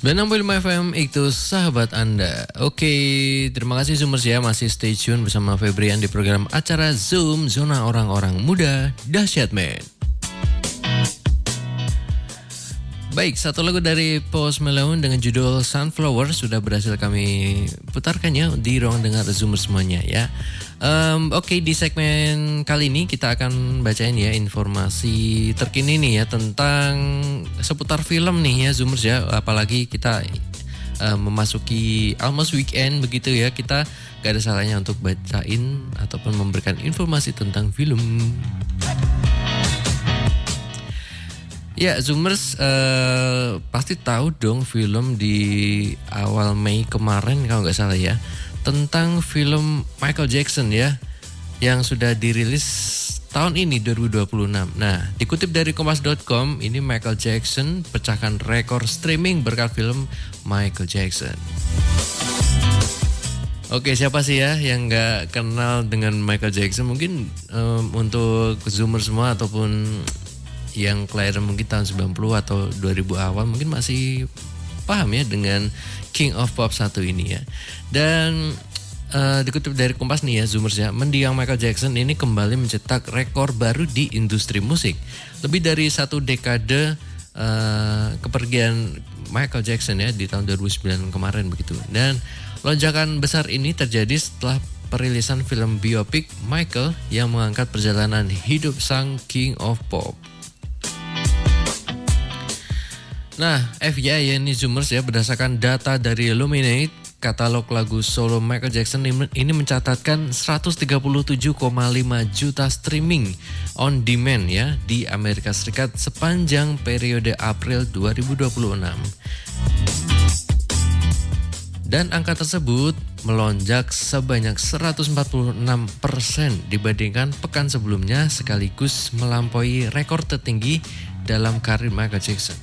96.5 FM itu sahabat Anda. Oke, terima kasih Zoomers ya, masih stay tune bersama Febrian di program acara Zoom Zona Orang-Orang Muda Dahsyat Men. Baik, satu lagu dari Post Malone dengan judul Sunflower sudah berhasil kami putarkannya di ruang dengar Zoomers semuanya ya. Oke, di segmen kali ini kita akan bacain ya informasi terkini nih ya tentang seputar film nih ya Zoomers ya. Apalagi kita memasuki almost weekend begitu ya, kita gak ada salahnya untuk bacain ataupun memberikan informasi tentang film. Ya, Zoomers pasti tahu dong film di awal Mei kemarin kalau nggak salah ya, tentang film Michael Jackson ya, yang sudah dirilis tahun ini 2026. Nah, dikutip dari Kompas.com, ini Michael Jackson pecahkan rekor streaming berkat film Michael Jackson. Oke, siapa sih ya yang nggak kenal dengan Michael Jackson? Mungkin untuk Zoomers semua ataupun yang kelahiran mungkin tahun 90 atau 2000 awal mungkin masih paham ya dengan King of Pop satu ini ya. Dan dikutip dari Kompas nih ya Zoomers ya, mendiang Michael Jackson ini kembali mencetak rekor baru di industri musik. Lebih dari satu dekade kepergian Michael Jackson ya di tahun 2009 kemarin begitu. Dan lonjakan besar ini terjadi setelah perilisan film biopik Michael yang mengangkat perjalanan hidup sang King of Pop. Nah, FYI ya ini Zoomers ya, berdasarkan data dari Illuminate, katalog lagu solo Michael Jackson ini mencatatkan 137,5 juta streaming on demand ya di Amerika Serikat sepanjang periode April 2026. Dan angka tersebut melonjak sebanyak 146% dibandingkan pekan sebelumnya, sekaligus melampaui rekor tertinggi dalam karir Michael Jackson.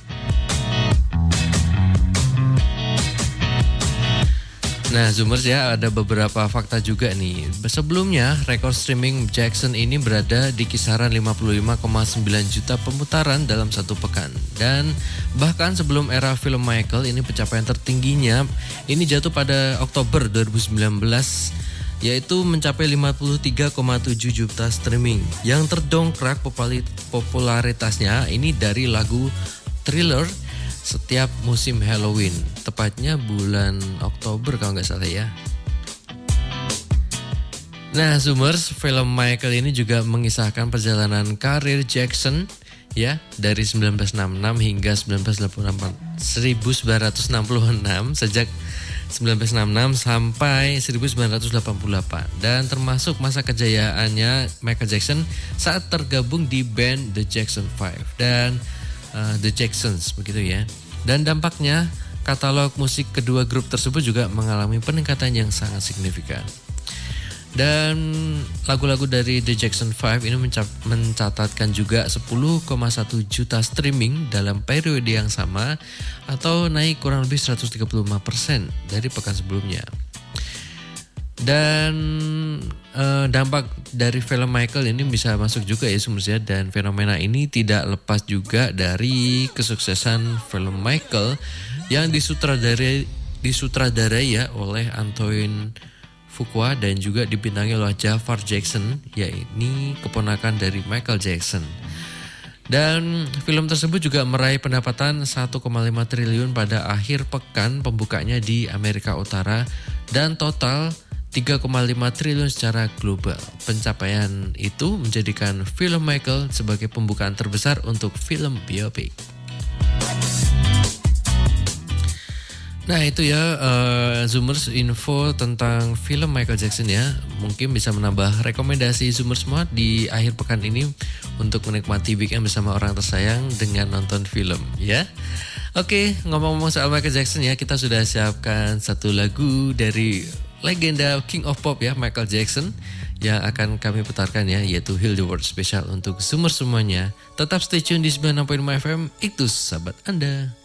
Nah, Zoomers ya, ada beberapa fakta juga nih. Sebelumnya, rekor streaming Jackson ini berada di kisaran 55,9 juta pemutaran dalam satu pekan. Dan bahkan sebelum era film Michael, ini pencapaian tertingginya ini jatuh pada Oktober 2019, yaitu mencapai 53,7 juta streaming. Yang terdongkrak popularitasnya ini dari lagu Thriller setiap musim Halloween, tepatnya bulan Oktober kalau nggak salah ya. Nah, Zoomers, film Michael ini juga mengisahkan perjalanan karir Jackson ya dari 1966 hingga 1966 sejak 1966 sampai 1988, dan termasuk masa kejayaannya Michael Jackson saat tergabung di band The Jackson 5 dan The Jacksons begitu ya. Dan dampaknya katalog musik kedua grup tersebut juga mengalami peningkatan yang sangat signifikan. Dan lagu-lagu dari The Jackson 5 ini mencatatkan juga 10,1 juta streaming dalam periode yang sama, atau naik kurang lebih 135% dari pekan sebelumnya. Dan dampak dari film Michael ini bisa masuk juga ya Zoomers ya, dan fenomena ini tidak lepas juga dari kesuksesan film Michael yang disutradarai ya oleh Antoine Fuqua dan juga dibintangi oleh Jafar Jackson, yakni keponakan dari Michael Jackson. Dan film tersebut juga meraih pendapatan 1,5 triliun pada akhir pekan pembukanya di Amerika Utara dan total 3,5 triliun secara global. Pencapaian itu menjadikan film Michael sebagai pembukaan terbesar untuk film biopik. Nah itu ya Zoomers, info tentang film Michael Jackson ya. Mungkin bisa menambah rekomendasi Zoomers semua di akhir pekan ini untuk menikmati weekend bersama orang tersayang dengan nonton film ya. Oke, ngomong-ngomong soal Michael Jackson ya, kita sudah siapkan satu lagu dari legenda King of Pop ya, Michael Jackson, yang akan kami putarkan ya, yaitu Heal the World, spesial untuk Zoomers semuanya. Tetap stay tune di 96.5 FM, itu sahabat Anda.